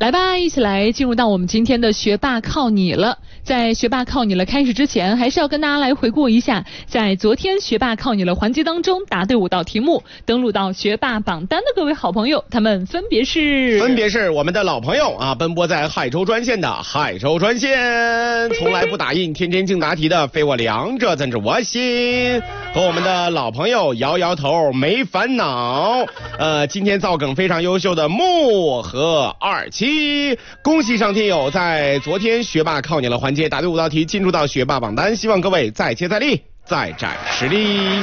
来吧，一起来进入到我们今天的学霸靠你了。在学霸靠你了开始之前，还是要跟大家来回顾一下，在昨天学霸靠你了环节当中答对5道题目，登录到学霸榜单的各位好朋友，他们分别是我们的老朋友啊，奔波在海州专线的海州专线，从来不打印，天天竞答题的非我凉，这怎知我心，和我们的老朋友摇摇头没烦恼，今天造梗非常优秀的木和27，恭喜上天友在昨天学霸靠你了环节答对5道题，进入到学霸榜单，希望各位再接再厉，再展实力。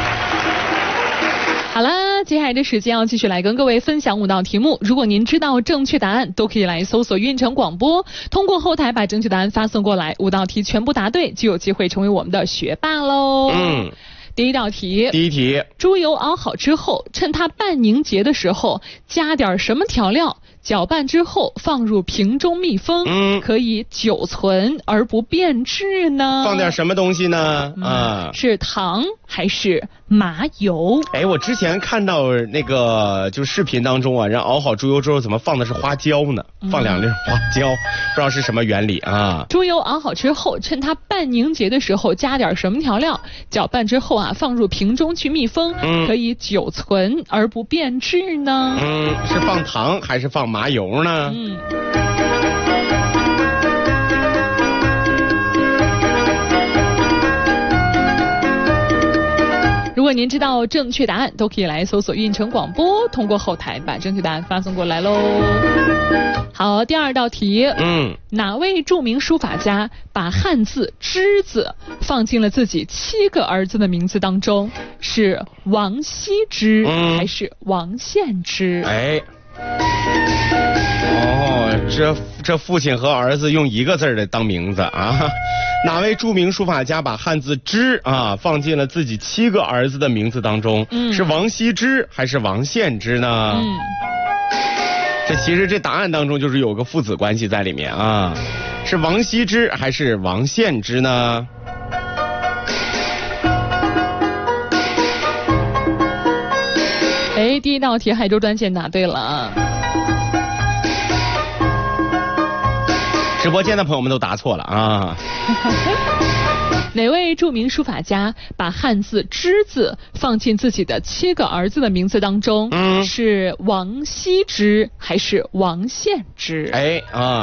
好了，接下来的时间要继续来跟各位分享5道题目。如果您知道正确答案，都可以来搜索运城广播，通过后台把正确答案发送过来，5道题全部答对，就有机会成为我们的学霸喽。第一题，猪油熬好之后，趁它半凝结的时候，加点什么调料？搅拌之后放入瓶中密封，可以久存而不变质呢？ 放点什么东西呢？ 是糖还是麻油？ 我之前看到那个就视频当中啊，人熬好猪油之后怎么放的是花椒呢？放2粒花椒，不知道是什么原理啊。 猪油熬好之后，趁它半凝结的时候加点什么调料？搅拌之后啊，放入瓶中去密封，可以久存而不变质呢？ 是放糖还是放麻油呢？ 如果您知道正确答案，都可以来搜索运城广播，通过后台把正确答案发送过来喽。好，第2道题，哪位著名书法家把汉字之字放进了自己7个儿子的名字当中？是王羲之还是王献之？ 这父亲和儿子用一个字的当名字啊？哪位著名书法家把汉字之放进了自己7个儿子的名字当中？是王羲之还是王献之呢？这其实这答案当中就是有个父子关系在里面啊，是王羲之还是王献之呢？ 第1道题海州专线答对了啊。 直播间的朋友们都答错了啊。 哪位著名书法家把汉字之字放进自己的7个儿子的名字当中？是王羲之还是王献之？